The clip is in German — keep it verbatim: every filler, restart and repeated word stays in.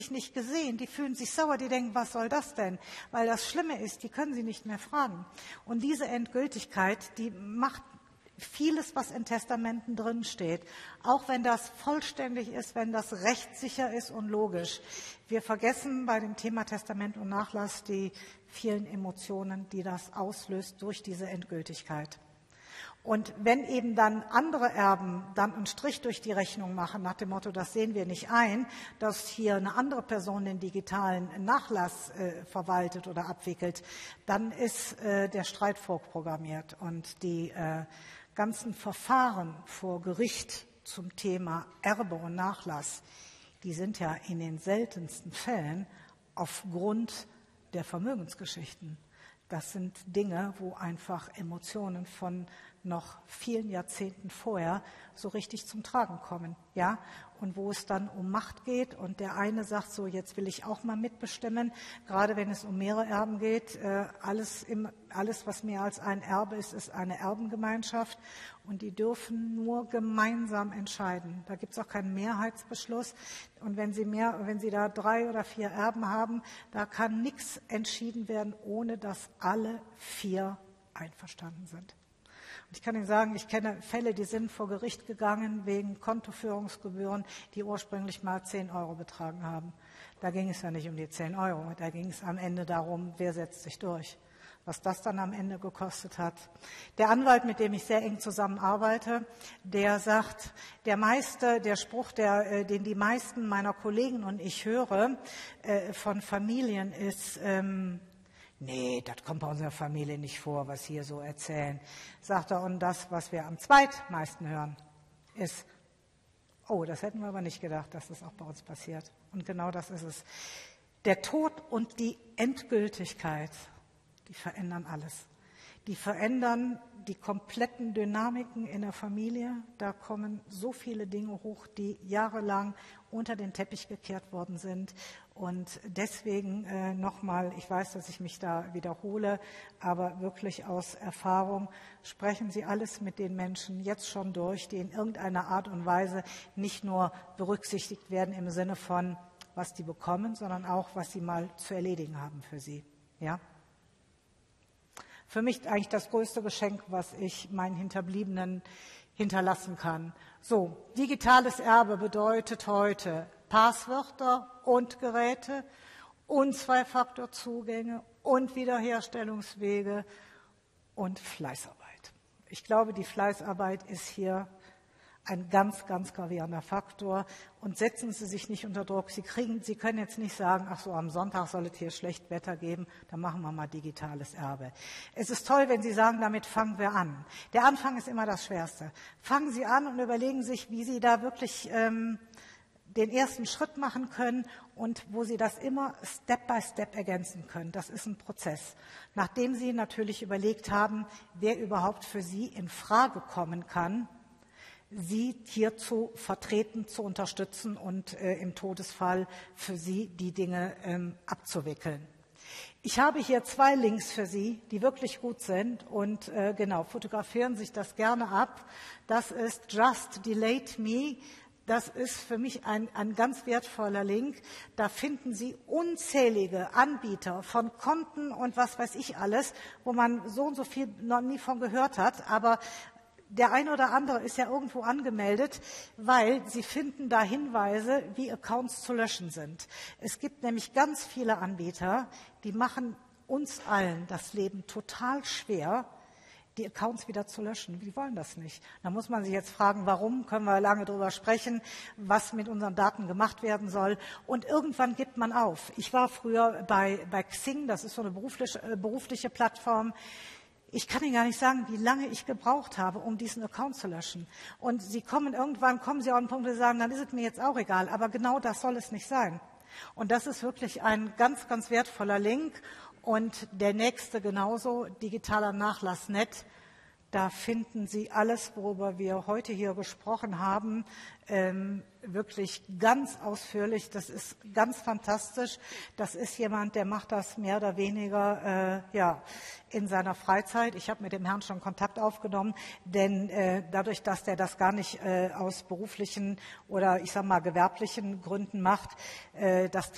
nicht gesehen, die fühlen sich sauer, die denken, was soll das denn? Weil das Schlimme ist, die können sie nicht mehr fragen. Und diese Endgültigkeit, die macht vieles, was in Testamenten drin steht, auch wenn das vollständig ist, wenn das rechtssicher ist und logisch. Wir vergessen bei dem Thema Testament und Nachlass die vielen Emotionen, die das auslöst durch diese Endgültigkeit. Und wenn eben dann andere Erben dann einen Strich durch die Rechnung machen, nach dem Motto, das sehen wir nicht ein, dass hier eine andere Person den digitalen Nachlass äh, verwaltet oder abwickelt, dann ist äh, der Streit vorprogrammiert. Und die äh, ganzen Verfahren vor Gericht zum Thema Erbe und Nachlass, die sind ja in den seltensten Fällen aufgrund der Vermögensgeschichten. Das sind Dinge, wo einfach Emotionen von noch vielen Jahrzehnten vorher so richtig zum Tragen kommen, ja, und wo es dann um Macht geht und der eine sagt so, jetzt will ich auch mal mitbestimmen, gerade wenn es um mehrere Erben geht, äh, alles, im, alles, was mehr als ein Erbe ist, ist eine Erbengemeinschaft und die dürfen nur gemeinsam entscheiden. Da gibt es auch keinen Mehrheitsbeschluss und wenn Sie mehr, wenn Sie da drei oder vier Erben haben, da kann nichts entschieden werden, ohne dass alle vier einverstanden sind. Und ich kann Ihnen sagen, ich kenne Fälle, die sind vor Gericht gegangen wegen Kontoführungsgebühren, die ursprünglich mal zehn Euro betragen haben. Da ging es ja nicht um die zehn Euro, da ging es am Ende darum, wer setzt sich durch. Was das dann am Ende gekostet hat. Der Anwalt, mit dem ich sehr eng zusammenarbeite, der sagt, der meiste, der Spruch, der, den die meisten meiner Kollegen und ich höre äh, von Familien ist, ähm, nee, das kommt bei unserer Familie nicht vor, was Sie hier so erzählen. Sagt er, und das, was wir am zweitmeisten hören, ist, oh, das hätten wir aber nicht gedacht, dass das auch bei uns passiert. Und genau das ist es. Der Tod und die Endgültigkeit, die verändern alles. Die verändern die kompletten Dynamiken in der Familie. Da kommen so viele Dinge hoch, die jahrelang unter den Teppich gekehrt worden sind. Und deswegen äh, nochmal, ich weiß, dass ich mich da wiederhole, aber wirklich aus Erfahrung, sprechen Sie alles mit den Menschen jetzt schon durch, die in irgendeiner Art und Weise nicht nur berücksichtigt werden im Sinne von, was die bekommen, sondern auch, was sie mal zu erledigen haben für sie. Ja? Für mich eigentlich das größte Geschenk, was ich meinen Hinterbliebenen hinterlassen kann. So, digitales Erbe bedeutet heute Passwörter und Geräte und Zwei-Faktor-Zugänge und Wiederherstellungswege und Fleißarbeit. Ich glaube, die Fleißarbeit ist hier ein ganz, ganz gravierender Faktor. Und setzen Sie sich nicht unter Druck. Sie kriegen, Sie können jetzt nicht sagen, ach so, am Sonntag soll es hier schlecht Wetter geben, dann machen wir mal digitales Erbe. Es ist toll, wenn Sie sagen, damit fangen wir an. Der Anfang ist immer das Schwerste. Fangen Sie an und überlegen sich, wie Sie da wirklich ähm, den ersten Schritt machen können und wo Sie das immer Step by Step ergänzen können. Das ist ein Prozess. Nachdem Sie natürlich überlegt haben, wer überhaupt für Sie in Frage kommen kann, Sie hierzu vertreten, zu unterstützen und äh, im Todesfall für Sie die Dinge ähm, abzuwickeln. Ich habe hier zwei Links für Sie, die wirklich gut sind und äh, genau, fotografieren sich das gerne ab. Das ist Just Delayed Me. Das ist für mich ein, ein ganz wertvoller Link. Da finden Sie unzählige Anbieter von Konten und was weiß ich alles, wo man so und so viel noch nie von gehört hat, aber der eine oder andere ist ja irgendwo angemeldet, weil Sie finden da Hinweise, wie Accounts zu löschen sind. Es gibt nämlich ganz viele Anbieter, die machen uns allen das Leben total schwer, die Accounts wieder zu löschen. Die wollen das nicht. Da muss man sich jetzt fragen, warum, können wir lange drüber sprechen, was mit unseren Daten gemacht werden soll. Und irgendwann gibt man auf. Ich war früher bei, bei Xing, das ist so eine berufliche, äh, berufliche Plattform. Ich kann Ihnen gar nicht sagen, wie lange ich gebraucht habe, um diesen Account zu löschen. Und Sie kommen irgendwann, kommen Sie auf einen Punkt, wo Sie sagen, dann ist es mir jetzt auch egal. Aber genau das soll es nicht sein. Und das ist wirklich ein ganz, ganz wertvoller Link. Und der nächste genauso, digitaler Nachlass Punkt net. Da finden Sie alles, worüber wir heute hier gesprochen haben, ähm, wirklich ganz ausführlich. Das ist ganz fantastisch. Das ist jemand, der macht das mehr oder weniger äh, ja in seiner Freizeit. Ich habe mit dem Herrn schon Kontakt aufgenommen, denn äh, dadurch, dass der das gar nicht äh, aus beruflichen oder ich sag mal gewerblichen Gründen macht, äh, das